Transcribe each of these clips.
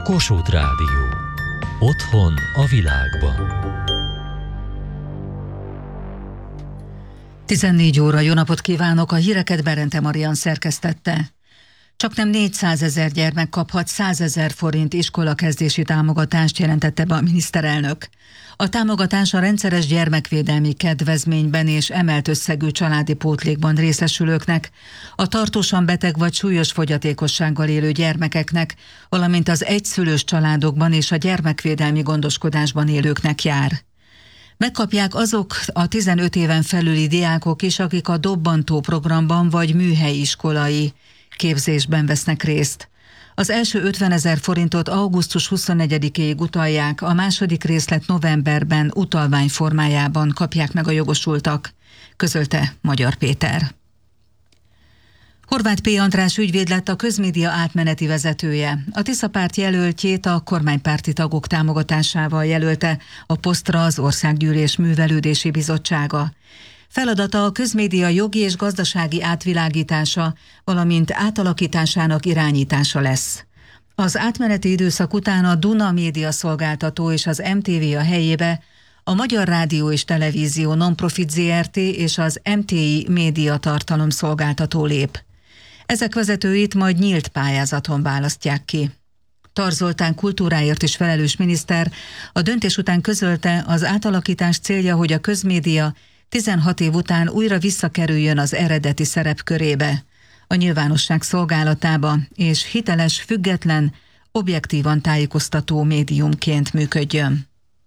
Kossuth Rádió. Otthon a világban. 14 óra, jó napot kívánok! A híreket Berente Marian szerkesztette. Csaknem 400 000 gyermek kaphat 100 000 forint iskolakezdési támogatást, jelentette be a miniszterelnök. A támogatás a rendszeres gyermekvédelmi kedvezményben és emelt összegű családi pótlékban részesülőknek, a tartósan beteg vagy súlyos fogyatékossággal élő gyermekeknek, valamint az egyszülős családokban és a gyermekvédelmi gondoskodásban élőknek jár. Megkapják azok a 15 éven felüli diákok is, akik a dobbantó programban vagy műhelyiskolai képzésben vesznek részt. Az első 50 000 forintot augusztus 24-éig utalják, a második részlet novemberben utalvány formájában kapják meg a jogosultak, közölte Magyar Péter. Horváth P. András ügyvéd lett a közmédia átmeneti vezetője. A Tisza párt jelöltjét a kormánypárti tagok támogatásával jelölte a posztra az Országgyűlés Művelődési Bizottsága. Feladata a közmédia jogi és gazdasági átvilágítása, valamint átalakításának irányítása lesz. Az átmeneti időszak után a Duna Média Szolgáltató és az MTV a helyébe a Magyar Rádió és Televízió Nonprofit Zrt. És az MTI Média Tartalom Szolgáltató lép. Ezek vezetőit majd nyílt pályázaton választják ki. Tar Zoltán kultúráért is felelős miniszter a döntés után közölte, az átalakítás célja, hogy a közmédia 16 év után újra visszakerüljön az eredeti szerepkörébe, a nyilvánosság szolgálatába, és hiteles, független, objektívan tájékoztató médiumként működjön.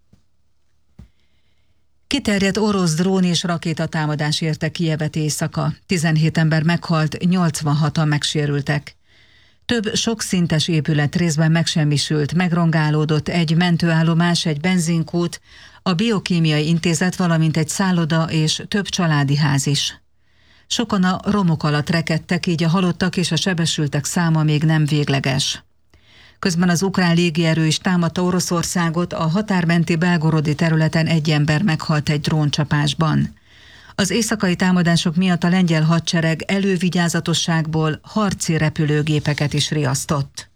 Kiterjedt orosz drón és rakétatámadás érte Kijevet éjszaka. 17 ember meghalt, 86-an megsérültek. Több sokszintes épület részben megsemmisült, megrongálódott egy mentőállomás, egy benzinkút, a Biokémiai Intézet, valamint egy szálloda és több családi ház is. Sokan a romok alatt rekedtek, így a halottak és a sebesültek száma még nem végleges. Közben az ukrán légierő is támadta Oroszországot, a határmenti belgorodi területen egy ember meghalt egy dróncsapásban. Az éjszakai támadások miatt a lengyel hadsereg elővigyázatosságból harci repülőgépeket is riasztott.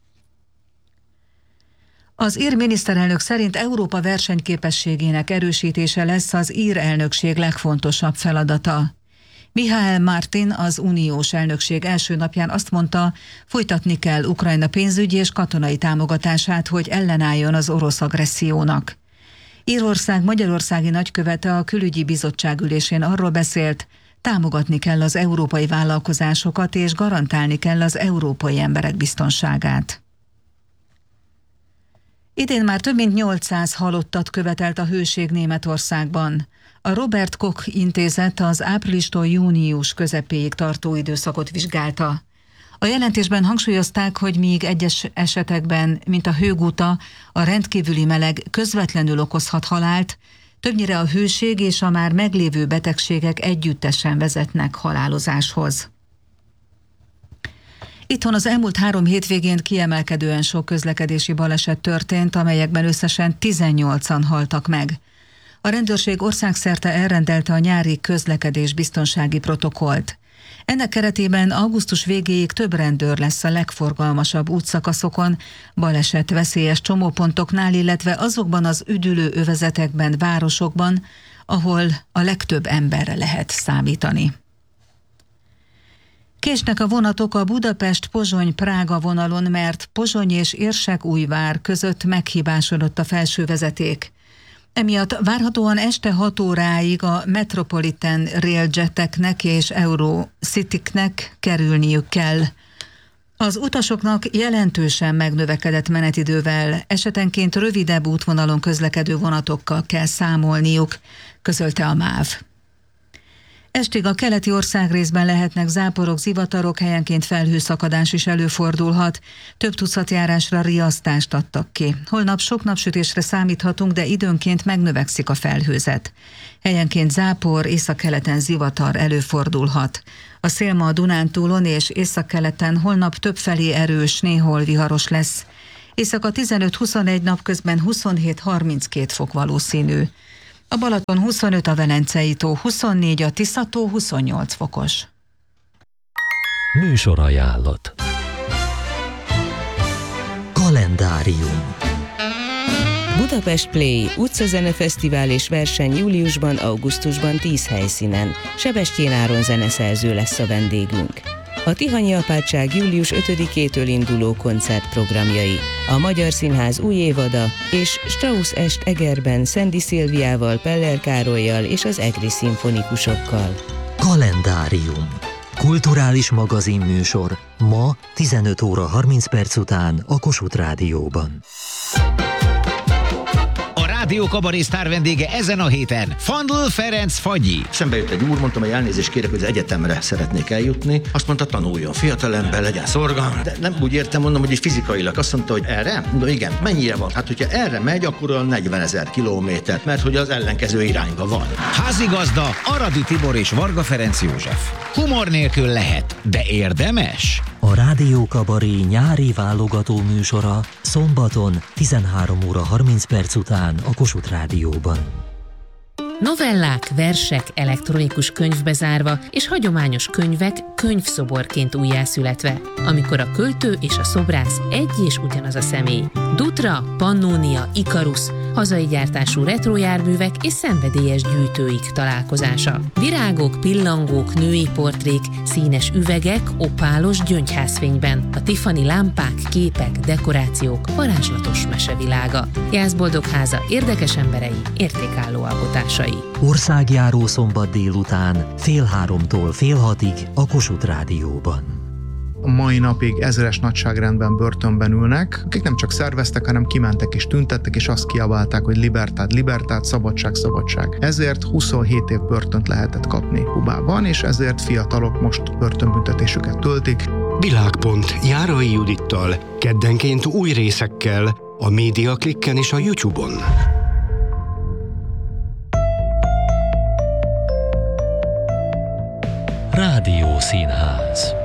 Az ír miniszterelnök szerint Európa versenyképességének erősítése lesz az ír elnökség legfontosabb feladata. Michael Martin az uniós elnökség első napján azt mondta, folytatni kell Ukrajna pénzügyi és katonai támogatását, hogy ellenálljon az orosz agressziónak. Írország magyarországi nagykövete a külügyi bizottság ülésén arról beszélt, támogatni kell az európai vállalkozásokat és garantálni kell az európai emberek biztonságát. Idén már több mint 800 halottat követelt a hőség Németországban. A Robert Koch intézet az áprilistól június közepéig tartó időszakot vizsgálta. A jelentésben hangsúlyozták, hogy míg egyes esetekben, mint a hőguta, a rendkívüli meleg közvetlenül okozhat halált, többnyire a hőség és a már meglévő betegségek együttesen vezetnek halálozáshoz. Itthon az elmúlt 3 hétvégén kiemelkedően sok közlekedési baleset történt, amelyekben összesen 18-an haltak meg. A rendőrség országszerte elrendelte a nyári közlekedés biztonsági protokollt. Ennek keretében augusztus végéig több rendőr lesz a legforgalmasabb útszakaszokon, baleset veszélyes csomópontoknál, illetve azokban az üdülő övezetekben, városokban, ahol a legtöbb emberre lehet számítani. Késnek a vonatok a Budapest-Pozsony-Prága vonalon, mert Pozsony és Érsekújvár között meghibásodott a felsővezeték. Emiatt várhatóan este 6 óráig a Metropolitan Railjeteknek és Eurocitynek kerülniük kell. Az utasoknak jelentősen megnövekedett menetidővel, esetenként rövidebb útvonalon közlekedő vonatokkal kell számolniuk, közölte a MÁV. Estig a keleti országrészben lehetnek záporok, zivatarok, helyenként felhőszakadás is előfordulhat. Több tucat járásra riasztást adtak ki. Holnap sok napsütésre számíthatunk, de időnként megnövekszik a felhőzet. Helyenként zápor, északkeleten zivatar előfordulhat. A szél ma a Dunántúlon és északkeleten holnap többfelé erős, néhol viharos lesz. Éjszaka 15-21, napközben 27-32 fok valószínű. A Balaton 25, a Velencei tó 24, a Tisza-tó 28 fokos. Műsorajánlat. Kalendár Kalendárium. Budapest Play utcazenefesztivál és verseny júliusban, augusztusban 10 helyszínen. Sebestyén Áron zeneszerző lesz a vendégünk. A Tihanyi Apátság július 5-től induló koncertprogramjai, a Magyar Színház új évada és Strauss est Egerben Szendi Szilviával, Peller Károllyal és az Egri szimfonikusokkal. Kalendárium. Kulturális magazinműsor ma 15 óra 30 perc után a Kossuth Rádióban. Rádió Kabaré sztár vendége ezen a héten Fandl Ferenc Fagyi. Szembe jött egy úr, mondtam, hogy elnézést kérek, hogy az egyetemre szeretnék eljutni. Azt mondta, tanuljon fiatalember, legyen szorgalmas. De nem úgy értem, mondom, hogy fizikailag. Azt mondta, hogy erre? Mondom, igen, mennyire van? Hát, hogyha erre megy, akkor a 40 000 kilométer, mert hogy az ellenkező irányba van. Házigazda Aradi Tibor és Varga Ferenc József. Humor nélkül lehet, de érdemes? A Rádió Kabaré nyári válogató műsora szombaton 13 óra 30 perc után a Kossuth Rádióban. Novellák, versek elektronikus könyvbe zárva és hagyományos könyvek könyvszoborként újjászületve, amikor a költő és a szobrász egy és ugyanaz a személy. Dutra, Pannonia, Ikarus, hazai gyártású retrojárművek és szenvedélyes gyűjtőik találkozása. Virágok, pillangók, női portrék, színes üvegek, opálos gyöngyházfényben, a Tiffany lámpák, képek, dekorációk, varázslatos mesevilága. Jászboldogháza érdekes emberei, értékálló alkotásai. Országjáró szombat délután 14:30-tól 17:30 a Kossuth Rádióban. A mai napig ezeres nagyságrendben börtönben ülnek, akik nem csak szerveztek, hanem kimentek és tüntettek, és azt kiabálták, hogy libertad, libertad, szabadság, szabadság. Ezért 27 év börtönt lehetett kapni Kubában, és ezért fiatalok most börtönbüntetésüket töltik. Világpont Járai Judittal, keddenként új részekkel, a Média Klikken és a YouTube-on. Rádió Színház.